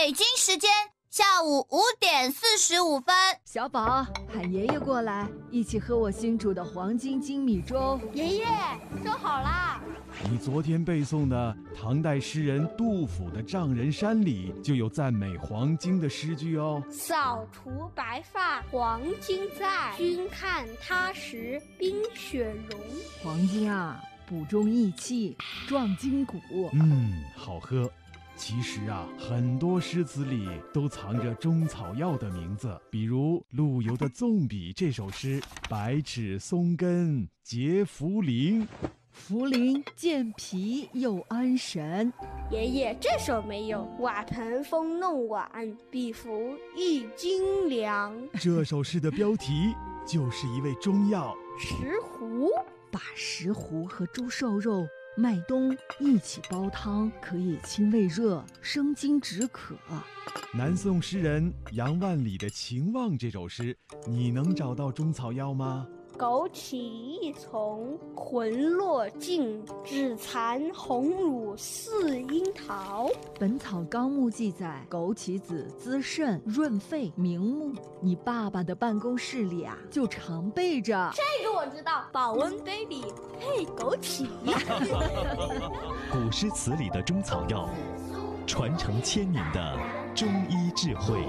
北京时间下午5:45。 小宝，喊爷爷过来，一起喝我新煮的黄金精米粥。 爷爷，粥好啦！ 你昨天背诵的唐代诗人杜甫的《丈人山》里就有赞美黄金的诗句哦。 扫除白发黄金在，君看他时冰雪融。 黄金啊，补中益气，壮筋骨。 好喝。其实啊，很多诗词里都藏着中草药的名字，比如陆游的《纵笔》这首诗，百尺松根结茯苓， 茯苓健脾又安神。 爷爷，这首没有。瓦盆风弄碗，比服一斤粮。 这首诗的标题就是一味中药石斛。 把石斛和猪瘦肉、麦冬一起煲汤，可以清胃热、生津止渴。 南宋诗人杨万里的《情望》这首诗，你能找到中草药吗？ 枸杞一丛，魂落尽，只残红乳似樱桃。 本草纲目记载，枸杞子滋肾润肺明目。你爸爸的办公室里啊，就常备着。 这个我知道，保温杯里配枸杞。 古诗词里的中草药，传承千年的中医智慧。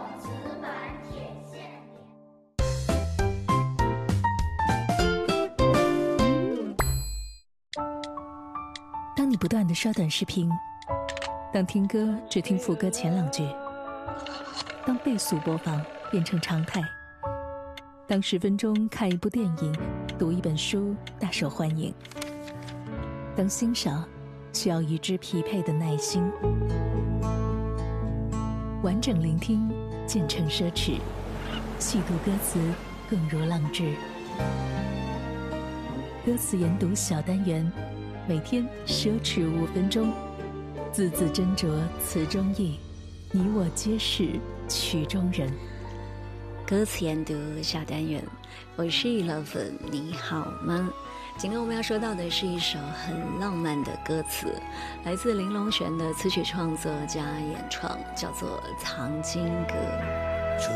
当你不断地刷短视频，当听歌只听副歌前2句，当倍速播放变成常态，当10分钟看一部电影、读一本书大受欢迎，当欣赏需要与之匹配的耐心，完整聆听渐成奢侈，细读歌词更如浪掷。歌词研读小单元，每天奢侈5分钟，字字斟酌词中意，你我皆是曲中人。 歌词研读小单元，我是乐粉，你好吗？今天我们要说到的是一首很浪漫的歌词，来自林隆璇的词曲创作加演唱，叫做《藏经阁》。